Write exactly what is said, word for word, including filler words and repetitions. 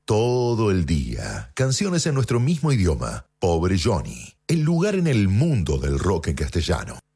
todo el día. Canciones en nuestro mismo idioma. Pobre Johnny. El lugar en el mundo del rock en castellano.